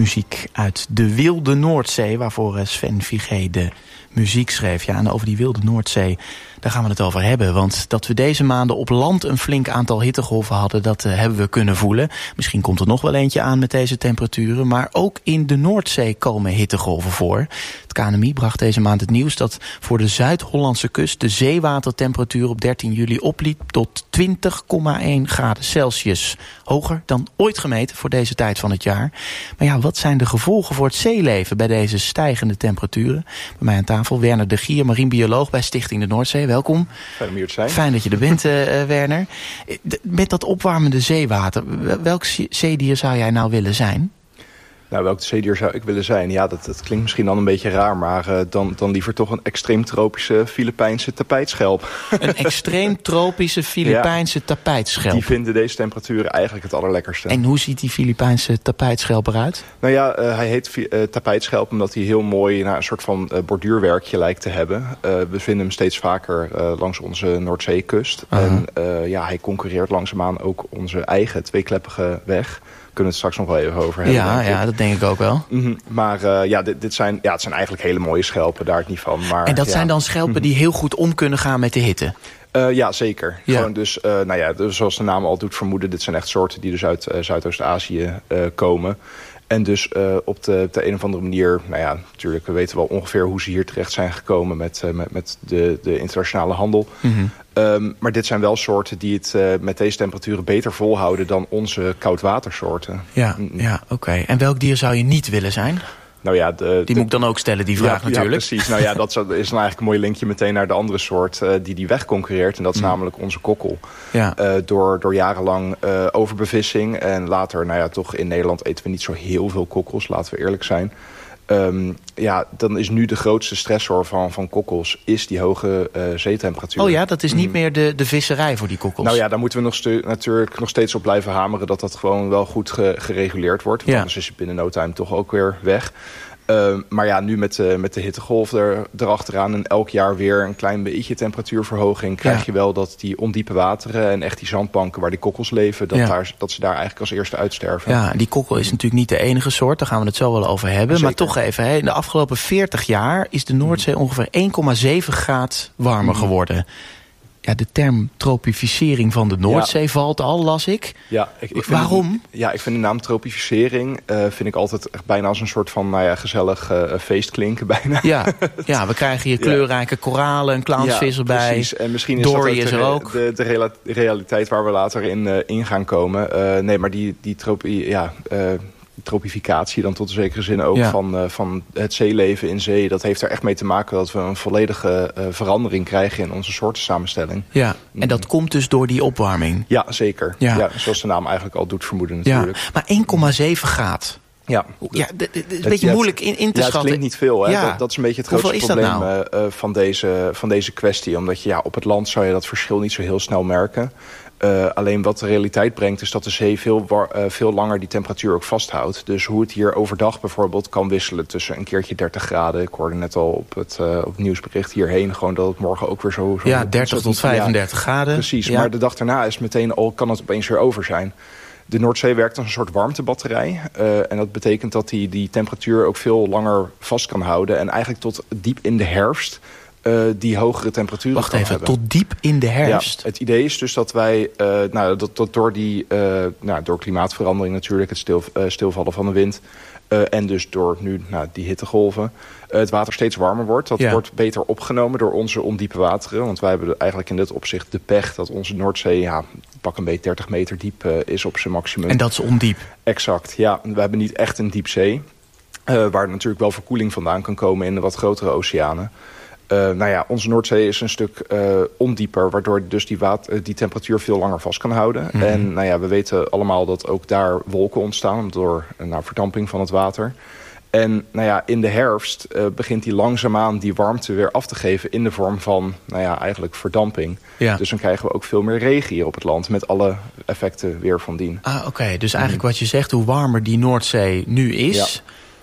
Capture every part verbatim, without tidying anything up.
Muziek uit de wilde Noordzee, waarvoor Sven Vigé de muziek schreef. Ja, en over die wilde Noordzee, daar gaan we het over hebben. Want dat we deze maanden op land een flink aantal hittegolven hadden, dat uh, hebben we kunnen voelen. Misschien komt er nog wel eentje aan met deze temperaturen. Maar ook in de Noordzee komen hittegolven voor. Het K N M I bracht deze maand het nieuws dat voor de Zuid-Hollandse kust de zeewatertemperatuur op dertien juli opliep tot twintig komma één graden Celsius. Hoger dan ooit gemeten voor deze tijd van het jaar. Maar ja, wat zijn de gevolgen voor het zeeleven bij deze stijgende temperaturen? Bij mij aan tafel Werner de Gier, marinebioloog bij Stichting de Noordzee. Welkom. Fijn om hier te zijn. Fijn dat je er bent, uh, Werner. Met dat opwarmende zeewater, welk zeedier zou jij nou willen zijn? Nou, welk zeedier zou ik willen zijn? Ja, dat, dat klinkt misschien dan een beetje raar, maar uh, dan, dan liever toch een extreem tropische Filipijnse tapijtschelp. Een extreem tropische Filipijnse ja, tapijtschelp. Die vinden deze temperaturen eigenlijk het allerlekkerste. En hoe ziet die Filipijnse tapijtschelp eruit? Nou ja, uh, hij heet uh, tapijtschelp omdat hij heel mooi nou, een soort van uh, borduurwerkje lijkt te hebben. Uh, we vinden hem steeds vaker uh, langs onze Noordzeekust. Uh-huh. En uh, ja, hij concurreert langzaamaan ook onze eigen tweekleppige weg. Kunnen we het straks nog wel even over hebben. Ja, ja, dat denk ik ook wel. Mm-hmm. Maar uh, ja, dit, dit zijn, ja, het zijn eigenlijk hele mooie schelpen, daar het niet van. Maar, en dat ja. zijn dan schelpen die heel goed om kunnen gaan met de hitte? Uh, ja, zeker. Ja. Gewoon dus, uh, nou ja, dus zoals de naam al doet vermoeden, dit zijn echt soorten die dus uit uh, Zuidoost-Azië uh, komen. En dus uh, op, de, op de een of andere manier, nou ja, natuurlijk, we weten wel ongeveer hoe ze hier terecht zijn gekomen met, uh, met, met de, de internationale handel. Mm-hmm. Um, maar dit zijn wel soorten die het uh, met deze temperaturen beter volhouden dan onze koudwatersoorten. Ja, ja oké. Okay. En welk dier zou je niet willen zijn? Nou ja, de, die de, moet ik dan ook stellen, die vraag ja, natuurlijk. Ja, precies. Nou ja, dat is dan eigenlijk een mooi linkje meteen naar de andere soort uh, die die wegconcurreert. En dat is mm. namelijk onze kokkel. Ja. Uh, door, door jarenlang uh, overbevissing. En later, nou ja, toch in Nederland eten we niet zo heel veel kokkels, laten we eerlijk zijn. Um, ja, dan is nu de grootste stressor van, van kokkels is die hoge uh, zeetemperatuur. Oh ja, dat is niet mm. meer de, de visserij voor die kokkels. Nou ja, daar moeten we nog stu- natuurlijk nog steeds op blijven hameren dat dat gewoon wel goed ge- gereguleerd wordt. Want ja. Anders is het binnen no time toch ook weer weg. Uh, maar ja, nu met, uh, met de hittegolf er, erachteraan en elk jaar weer een klein beetje temperatuurverhoging, krijg ja. je wel dat die ondiepe wateren en echt die zandbanken waar die kokkels leven, dat, ja. daar, dat ze daar eigenlijk als eerste uitsterven. Ja, die kokkel is natuurlijk niet de enige soort, daar gaan we het zo wel over hebben. Zeker. Maar toch even, hè, in de afgelopen veertig jaar is de Noordzee ongeveer één komma zeven graad warmer geworden. Ja, de term tropificering van de Noordzee ja. valt al, las ik. Ja, ik, ik vind Waarom? Het, ja, ik vind de naam tropificering uh, vind ik altijd echt bijna als een soort van nou ja, gezellig uh, feest klinken bijna. Ja, ja, we krijgen hier kleurrijke koralen, een clownsvis erbij. Ja, precies. En misschien is Dory dat is er ook. De, de, de realiteit waar we later in, uh, in gaan komen. Uh, nee, maar die, die tropi, ja, uh, tropificatie dan tot een zekere zin ook ja. van, uh, van het zeeleven in zee. Dat heeft er echt mee te maken dat we een volledige uh, verandering krijgen in onze soortensamenstelling. Ja, en dat mm. komt dus door die opwarming? Ja, zeker. Ja. Ja, zoals de naam eigenlijk al doet vermoeden natuurlijk. Ja, maar één komma zeven graad. Ja, ja, het is een beetje ja, moeilijk in, in te ja, schatten. Het klinkt niet veel. Hè? Ja. Dat, dat is een beetje het grootste probleem nou? uh, van, deze, van deze kwestie. Omdat je ja, op het land zou je dat verschil niet zo heel snel merken. Uh, alleen wat de realiteit brengt is dat de zee veel, war, uh, veel langer die temperatuur ook vasthoudt. Dus hoe het hier overdag bijvoorbeeld kan wisselen tussen een keertje dertig graden. Ik hoorde net al op het, uh, op het nieuwsbericht hierheen gewoon dat het morgen ook weer zo... zo ja, dertig tot vijfendertig ja, graden. Precies, ja. maar de dag daarna is meteen al, kan het opeens weer over zijn. De Noordzee werkt als een soort warmtebatterij. Uh, en dat betekent dat die, die temperatuur ook veel langer vast kan houden. En eigenlijk tot diep in de herfst uh, die hogere temperaturen Wacht kan even, hebben. tot diep in de herfst? Ja, het idee is dus dat wij, uh, nou, dat, dat door, die, uh, nou, door klimaatverandering natuurlijk, het stil, uh, stilvallen van de wind... Uh, en dus door nu nou, die hittegolven, uh, het water steeds warmer wordt. Dat ja. wordt beter opgenomen door onze ondiepe wateren. Want wij hebben eigenlijk in dit opzicht de pech dat onze Noordzee... ja, pak een beetje dertig meter diep uh, is op zijn maximum. En dat is ondiep? Exact, ja. We hebben niet echt een diepzee. Uh, waar natuurlijk wel verkoeling vandaan kan komen in de wat grotere oceanen. Uh, nou ja, onze Noordzee is een stuk uh, ondieper, waardoor dus die, water, uh, die temperatuur veel langer vast kan houden. Mm-hmm. En nou ja, we weten allemaal dat ook daar wolken ontstaan door uh, nou, verdamping van het water. En nou ja, in de herfst uh, begint die langzaamaan die warmte weer af te geven in de vorm van, nou ja, eigenlijk verdamping. Ja. Dus dan krijgen we ook veel meer regen hier op het land met alle effecten weer van dien. Ah, oké. Okay. Dus eigenlijk mm. wat je zegt, hoe warmer die Noordzee nu is... Ja.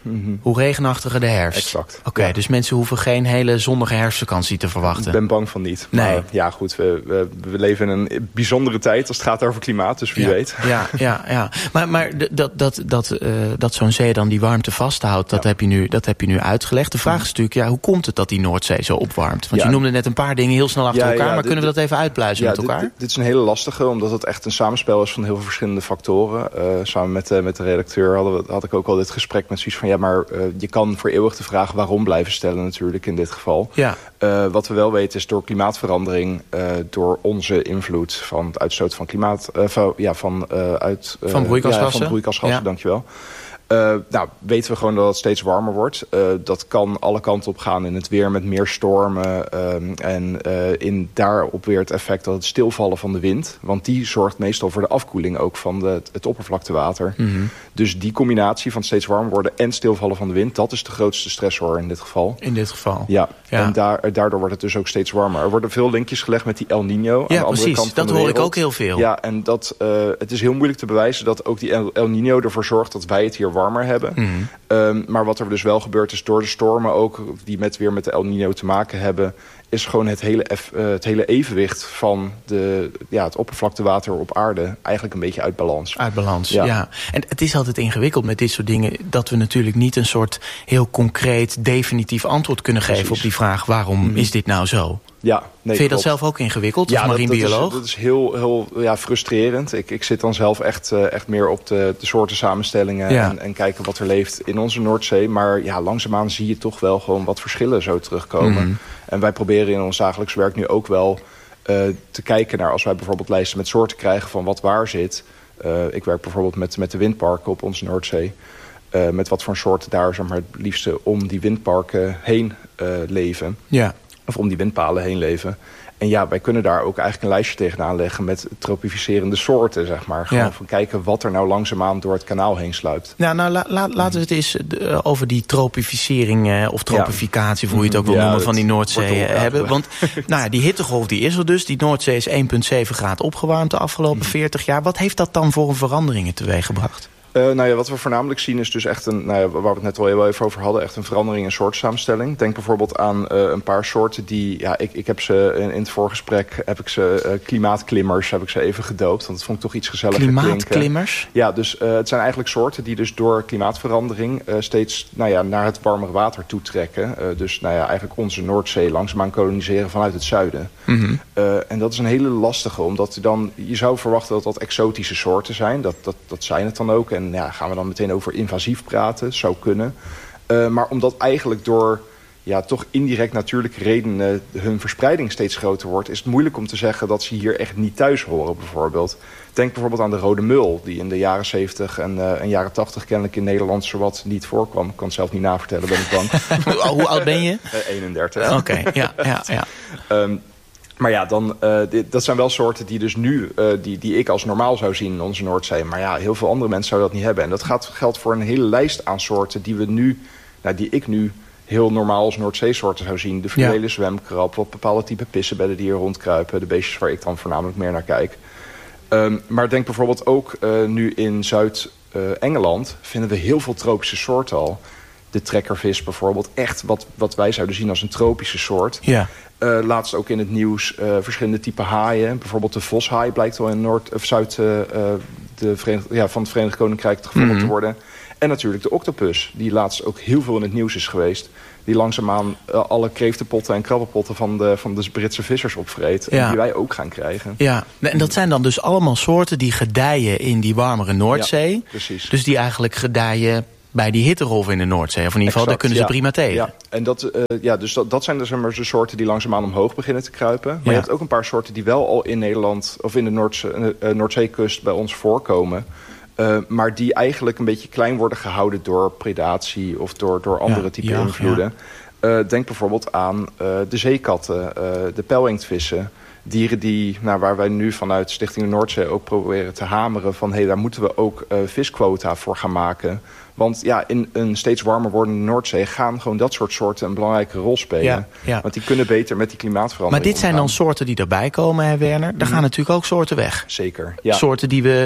Mm-hmm. Hoe regenachtiger de herfst. Exact. Oké, okay, ja. Dus mensen hoeven geen hele zonnige herfstvakantie te verwachten. Ik ben bang van niet. Nee. Maar ja, goed, we, we, we leven in een bijzondere tijd als het gaat over klimaat, dus wie ja. weet. Ja, ja, ja. Maar, maar dat, dat, dat, uh, dat zo'n zee dan die warmte vasthoudt, dat, ja. heb je nu, dat heb je nu uitgelegd. De vraag is natuurlijk, ja, hoe komt het dat die Noordzee zo opwarmt? Want ja. je noemde net een paar dingen heel snel achter ja, elkaar, ja, maar dit, kunnen we dat even uitpluizen ja, met elkaar? Dit, dit is een hele lastige, omdat het echt een samenspel is van heel veel verschillende factoren. Uh, samen met, uh, met de redacteur hadden we, had ik ook al dit gesprek met zoiets van, ja, maar uh, je kan voor eeuwig de vraag waarom blijven stellen natuurlijk in dit geval. Ja. Uh, wat we wel weten is door klimaatverandering, uh, door onze invloed van het uitstoot van klimaat, uh, van, ja, van, uh, uit, uh, van broeikasgassen, ja, van broeikasgassen, ja. dankjewel. Uh, nou, weten we gewoon dat het steeds warmer wordt. Uh, dat kan alle kanten op gaan in het weer met meer stormen. Uh, en uh, in daarop weer het effect dat het stilvallen van de wind. Want die zorgt meestal voor de afkoeling ook van de, het oppervlaktewater. Mm-hmm. Dus die combinatie van steeds warmer worden en stilvallen van de wind, dat is de grootste stressor in dit geval. In dit geval. Ja, ja. En daar, daardoor wordt het dus ook steeds warmer. Er worden veel linkjes gelegd met die El Niño. Ja, aan de andere precies. Kant van dat de hoor wereld. ik ook heel veel. Ja, en dat, uh, het is heel moeilijk te bewijzen dat ook die El, El Niño ervoor zorgt dat wij het hier warmer hebben. Mm. Um, maar wat er dus wel gebeurt is door de stormen ook, die met, weer met de El Niño te maken hebben, is gewoon het hele, eff, uh, het hele evenwicht van de, ja, het oppervlaktewater op aarde eigenlijk een beetje uit balans. Uit balans, ja. ja. En het is altijd ingewikkeld met dit soort dingen, dat we natuurlijk niet een soort heel concreet, definitief antwoord kunnen geven Precies. op die vraag, waarom mm-hmm. is dit nou zo? Ja, nee, Vind je klopt. dat zelf ook ingewikkeld, ja, als marinebioloog? Dat, dat is, dat is heel, heel ja, frustrerend. Ik, ik zit dan zelf echt, uh, echt meer op de, de soorten samenstellingen ja. en, en kijken wat er leeft in onze Noordzee. Maar ja, langzaamaan zie je toch wel gewoon wat verschillen zo terugkomen. Mm-hmm. En wij proberen in ons dagelijks werk nu ook wel uh, te kijken naar, als wij bijvoorbeeld lijsten met soorten krijgen van wat waar zit. Uh, ik werk bijvoorbeeld met, met de windparken op onze Noordzee. Uh, met wat voor soorten daar zeg maar, het liefste om die windparken heen uh, leven. Ja. Of om die windpalen heen leven. En ja, wij kunnen daar ook eigenlijk een lijstje tegenaan leggen met tropificerende soorten, zeg maar. Gewoon ja. van kijken wat er nou langzaamaan door het kanaal heen sluipt. Nou, nou la, la, laten we het eens uh, over die tropificering uh, of tropificatie, ja. hoe je het ook wil ja, noemen, van die Noordzee uh, hebben. Want nou ja, die hittegolf die is er dus. Die Noordzee is één komma zeven graden opgewarmd de afgelopen veertig jaar. Wat heeft dat dan voor een veranderingen teweeggebracht? Uh, nou ja, wat we voornamelijk zien is dus echt een, nou ja, waar we het net al heel even over hadden, echt een verandering in soortsamenstelling. Denk bijvoorbeeld aan uh, een paar soorten die, ja, ik, ik heb ze in, in het voorgesprek, heb ik ze uh, klimaatklimmers, heb ik ze even gedoopt. Want dat vond ik toch iets gezelliger klinken. Klimaatklimmers? Ja, dus uh, het zijn eigenlijk soorten die dus door klimaatverandering uh, steeds, nou ja, naar het warmere water toetrekken. Uh, dus, nou ja, eigenlijk onze Noordzee langzaamaan koloniseren vanuit het zuiden. Mm-hmm. Uh, en dat is een hele lastige, omdat dan, je zou verwachten dat dat exotische soorten zijn. Dat, dat, dat zijn het dan ook. En ja, gaan we dan meteen over invasief praten? Zou kunnen. Uh, maar omdat eigenlijk door ja, toch indirect natuurlijke redenen hun verspreiding steeds groter wordt, is het moeilijk om te zeggen dat ze hier echt niet thuis horen, bijvoorbeeld. Denk bijvoorbeeld aan de rode mul, die in de jaren zeventig en, uh, en jaren tachtig kennelijk in Nederland zowat niet voorkwam. Ik kan het zelf niet navertellen, ben ik bang. Hoe oud ben je? Uh, eenendertig. Oké, okay, ja, ja, ja. Um, Maar ja, dan, uh, dit, dat zijn wel soorten die dus nu, uh, die, die ik als normaal zou zien in onze Noordzee. Maar ja, heel veel andere mensen zouden dat niet hebben. En dat gaat, geldt voor een hele lijst aan soorten die we nu, nou, die ik nu heel normaal als Noordzeesoorten zou zien. De fluwelen ja. zwemkrab, wat bepaalde type pissenbedden die hier rondkruipen. De beestjes waar ik dan voornamelijk meer naar kijk. Um, maar denk bijvoorbeeld ook uh, nu in Zuid-Engeland uh, vinden we heel veel tropische soorten al. De trekkervis bijvoorbeeld, echt wat, wat wij zouden zien als een tropische soort. Ja. Uh, laatst ook in het nieuws uh, verschillende typen haaien. Bijvoorbeeld de voshaai blijkt al in Noord- of Zuid, uh, de Verenigd, ja, van het Verenigd Koninkrijk gevonden mm-hmm. te worden. En natuurlijk de octopus, die laatst ook heel veel in het nieuws is geweest. Die langzaamaan uh, alle kreeftenpotten en krabbenpotten van de, van de Britse vissers opvreet. Ja. En die wij ook gaan krijgen. Ja, en dat zijn dan dus allemaal soorten die gedijen in die warmere Noordzee. Ja, precies. Dus die eigenlijk gedijen bij die hittegolf in de Noordzee. Of in ieder geval, exact, daar kunnen ze ja. prima tegen. Ja, en dat, uh, ja, dus dat, dat zijn dus de soorten die langzaamaan omhoog beginnen te kruipen. Maar ja. je hebt ook een paar soorten die wel al in Nederland of in de Noordzee, uh, Noordzeekust bij ons voorkomen. Uh, maar die eigenlijk een beetje klein worden gehouden door predatie of door, door andere ja, type ja, invloeden. Ja. Uh, denk bijvoorbeeld aan uh, de zeekatten, uh, de pijlinktvissen. Dieren die, nou, waar wij nu vanuit Stichting de Noordzee ook proberen te hameren van hé, hey, daar moeten we ook uh, visquota voor gaan maken. Want ja, in een steeds warmer wordende Noordzee gaan gewoon dat soort soorten een belangrijke rol spelen. Ja, ja. Want die kunnen beter met die klimaatverandering Maar dit zijn omgaan. dan soorten die erbij komen, hè Werner? Daar mm. gaan natuurlijk ook soorten weg. Zeker, ja. Soorten die we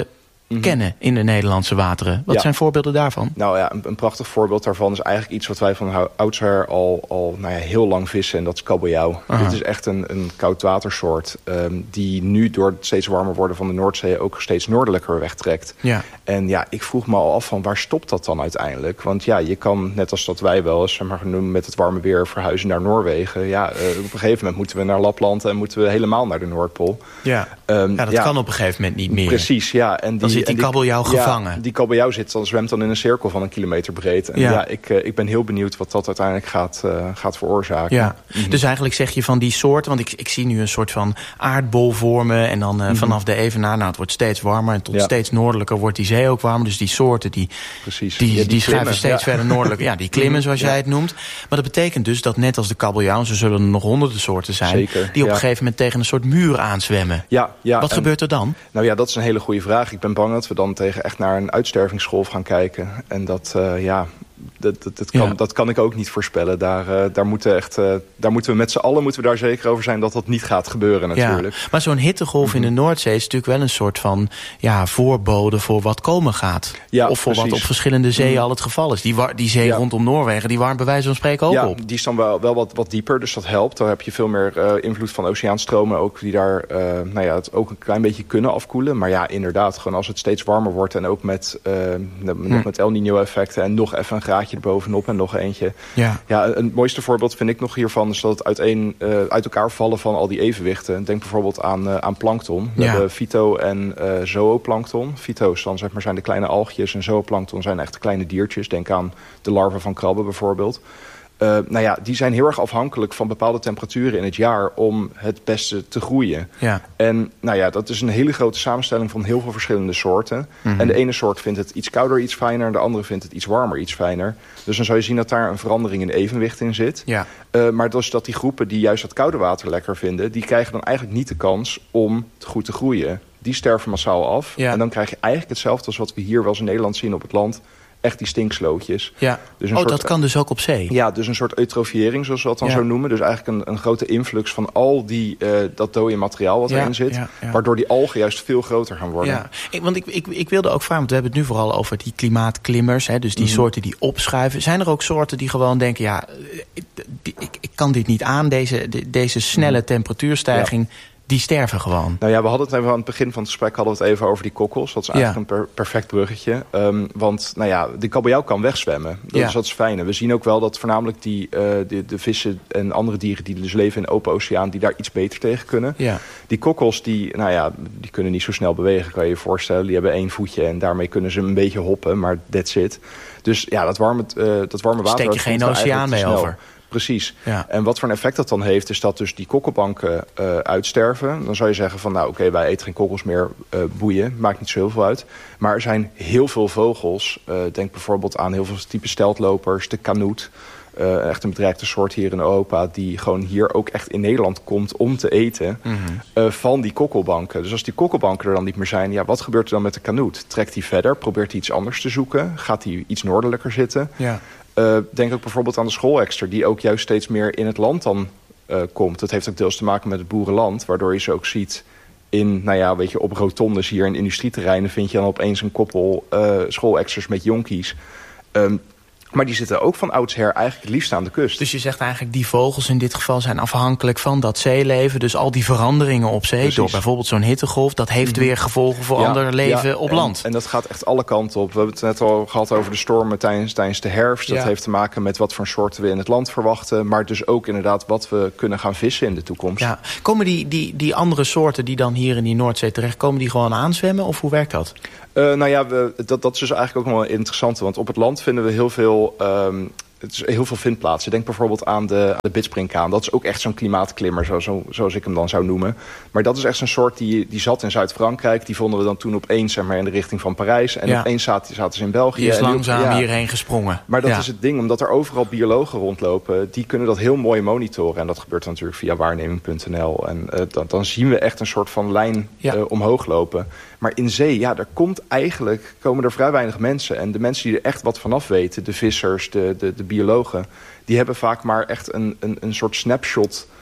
mm-hmm. kennen in de Nederlandse wateren. Wat ja. zijn voorbeelden daarvan? Nou ja, een, een prachtig voorbeeld daarvan is eigenlijk iets wat wij van oudsher al, al nou ja, heel lang vissen. En dat is kabeljauw. Dit is echt een, een koudwatersoort um, die nu door het steeds warmer worden van de Noordzee ook steeds noordelijker wegtrekt. Ja. En ja, ik vroeg me al af van waar stopt dat dan uiteindelijk? Want ja, je kan, net als dat wij wel eens, zeg maar, met het warme weer verhuizen naar Noorwegen. Ja, uh, op een gegeven moment moeten we naar Lapland en moeten we helemaal naar de Noordpool. Ja, um, ja dat ja, kan op een gegeven moment niet meer. Precies, ja. En die, dan zit die, die kabeljauw gevangen. Ja, die kabeljauw zit, dan zwemt dan in een cirkel van een kilometer breed. En ja, ja ik, uh, ik ben heel benieuwd wat dat uiteindelijk gaat, uh, gaat veroorzaken. Ja. Mm-hmm. Dus eigenlijk zeg je van die soorten, want ik, ik zie nu een soort van aardbol vormen en dan uh, mm-hmm. vanaf de Evenaar, nou het wordt steeds warmer en tot ja. steeds noordelijker wordt die zee ook warmer. Dus die soorten die, Precies. die, ja, die, die schuiven steeds ja. verder noordelijk. Ja, die klimmen zoals ja. jij het noemt. Maar dat betekent dus dat net als de kabeljauw, zo zullen er nog honderden soorten zijn, Zeker, die op ja. een gegeven moment tegen een soort muur aanzwemmen. Ja, ja, Wat en, gebeurt er dan? Nou ja, dat is een hele goede vraag. Ik ben bang dat we dan tegen echt naar een uitstervingsgolf gaan kijken. En dat, uh, ja... Dat, dat, dat, kan, ja. dat kan ik ook niet voorspellen. Daar, uh, daar, moeten echt, uh, daar moeten we met z'n allen moeten we daar zeker over zijn dat dat niet gaat gebeuren natuurlijk. Ja. Maar zo'n hittegolf mm-hmm. in de Noordzee is natuurlijk wel een soort van ja, voorbode voor wat komen gaat. Ja, of voor precies. wat op verschillende zeeën mm-hmm. al het geval is. Die, war, die zee ja. rondom Noorwegen, die warmt bij wijze van spreken ook ja, op. Die is dan wel, wel wat, wat dieper, dus dat helpt. Dan heb je veel meer uh, invloed van oceaanstromen ook die daar uh, nou ja, het ook een klein beetje kunnen afkoelen. Maar ja, inderdaad, gewoon als het steeds warmer wordt en ook met, uh, nog hm. met El Niño effecten en nog even een graadje erbovenop en nog eentje. Ja. Ja, het mooiste voorbeeld vind ik nog hiervan is dat het uiteen, uh, uit elkaar vallen van al die evenwichten. Denk bijvoorbeeld aan, uh, aan plankton. We ja. hebben fyto- en uh, zooplankton. Fyto's dan zeg maar zijn de kleine algjes en zooplankton zijn echt de kleine diertjes. Denk aan de larven van krabben bijvoorbeeld. Uh, nou ja, die zijn heel erg afhankelijk van bepaalde temperaturen in het jaar om het beste te groeien. Ja. En nou ja, dat is een hele grote samenstelling van heel veel verschillende soorten. Mm-hmm. En de ene soort vindt het iets kouder, iets fijner. De andere vindt het iets warmer, iets fijner. Dus dan zou je zien dat daar een verandering in evenwicht in zit. Ja. Uh, maar dus dat die groepen die juist dat koude water lekker vinden, die krijgen dan eigenlijk niet de kans om goed te groeien. Die sterven massaal af. Ja. En dan krijg je eigenlijk hetzelfde als wat we hier wel eens in Nederland zien op het land. Echt die stinkslootjes. Ja. Dus een oh, soort, dat kan dus ook op zee? Ja, dus een soort eutrofiëring, zoals we dat dan ja. zo noemen. Dus eigenlijk een, een grote influx van al die, uh, dat dode materiaal wat ja, erin zit. Ja, ja. Waardoor die algen juist veel groter gaan worden. Ja. Ik, want ik, ik, ik wilde ook vragen, want we hebben het nu vooral over die klimaatklimmers. Hè, dus die mm-hmm. soorten die opschuiven. Zijn er ook soorten die gewoon denken, ja, ik, ik, ik kan dit niet aan, deze, deze snelle mm-hmm. temperatuurstijging. Ja. Die sterven gewoon. Nou ja, we hadden het even aan het begin van het gesprek hadden we het even over die kokkels. Dat is eigenlijk ja. een per, perfect bruggetje. Um, want nou ja, de kabeljauw kan wegzwemmen. Dat, ja. is, dat is fijn. En we zien ook wel dat voornamelijk die, uh, de, de vissen en andere dieren die dus leven in de open oceaan, die daar iets beter tegen kunnen. Ja. Die kokkels, die, nou ja, die kunnen niet zo snel bewegen, kan je je voorstellen. Die hebben één voetje en daarmee kunnen ze een beetje hoppen, maar that's it. Dus ja, dat warme, uh, dat warme water... Steek je geen oceaan mee over. Precies. Ja. En wat voor een effect dat dan heeft, is dat dus die kokkelbanken uh, uitsterven. Dan zou je zeggen van, nou oké, okay, wij eten geen kokkels meer, uh, boeien. Maakt niet zo heel veel uit. Maar er zijn heel veel vogels. Uh, denk bijvoorbeeld aan heel veel type steltlopers, de kanoet. Uh, echt een bedreigde soort hier in Europa, die gewoon hier ook echt in Nederland komt om te eten. Mm-hmm. uh, van die kokkelbanken. Dus als die kokkelbanken er dan niet meer zijn, ja, wat gebeurt er dan met de kanoet? Trekt hij verder? Probeert hij iets anders te zoeken? Gaat hij iets noordelijker zitten? Ja. Uh, denk ook bijvoorbeeld aan de schoolekster, die ook juist steeds meer in het land dan uh, komt. Dat heeft ook deels te maken met het boerenland, waardoor je ze ook ziet in, nou ja, weet je, op rotondes hier in industrieterreinen vind je dan opeens een koppel uh, schooleksters met jonkies. Um, Maar die zitten ook van oudsher eigenlijk het liefst aan de kust. Dus je zegt eigenlijk, die vogels in dit geval zijn afhankelijk van dat zeeleven. Dus al die veranderingen op zee, Precies. door bijvoorbeeld zo'n hittegolf, dat heeft mm-hmm. weer gevolgen voor ja, ander leven ja, op en, land. En dat gaat echt alle kanten op. We hebben het net al gehad over de stormen tijdens, tijdens de herfst. Dat ja. heeft te maken met wat voor soorten we in het land verwachten. Maar dus ook inderdaad wat we kunnen gaan vissen in de toekomst. Ja. Komen die, die, die andere soorten die dan hier in die Noordzee terechtkomen, die gewoon aanzwemmen? Of hoe werkt dat? Uh, nou ja, we, dat, dat is dus eigenlijk ook nog wel interessant. Want op het land vinden we heel veel, um, het is heel veel vindplaatsen. Denk bijvoorbeeld aan de, aan de bidspringkaan. Dat is ook echt zo'n klimaatklimmer, zo, zo, zoals ik hem dan zou noemen. Maar dat is echt zo'n soort die, die zat in Zuid-Frankrijk. Die vonden we dan toen opeens zeg maar, in de richting van Parijs. En ja. opeens zaten, zaten ze in België. Die is en langzaam die, ja. hierheen gesprongen. Maar dat ja. is het ding, omdat er overal biologen rondlopen. Die kunnen dat heel mooi monitoren. En dat gebeurt dan natuurlijk via waarneming punt n l. En uh, dan, dan zien we echt een soort van lijn ja. uh, omhoog lopen. Maar in zee, ja, er komt eigenlijk, komen er vrij weinig mensen. En de mensen die er echt wat vanaf weten, de vissers, de, de, de biologen, die hebben vaak maar echt een, een, een soort snapshot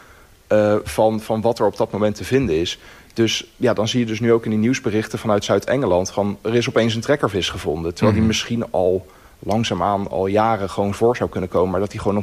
uh, van, van wat er op dat moment te vinden is. Dus ja, dan zie je dus nu ook in die nieuwsberichten vanuit Zuid-Engeland... Gewoon, er is opeens een trekkervis gevonden. Terwijl mm-hmm. die misschien al langzaamaan al jaren gewoon voor zou kunnen komen... maar dat die gewoon